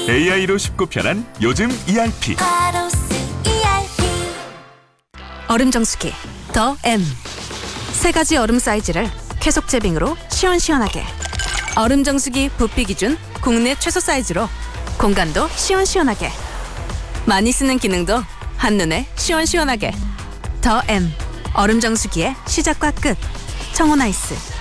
AI로 쉽고 편한 요즘 ERP. 얼음 정수기 더 M. 세 가지 얼음 사이즈를 계속 제빙으로 시원시원하게. 얼음 정수기 부피 기준 국내 최소 사이즈로 공간도 시원시원하게. 많이 쓰는 기능도 한눈에 시원시원하게. 더 M. 얼음 정수기의 시작과 끝. 청혼아이스.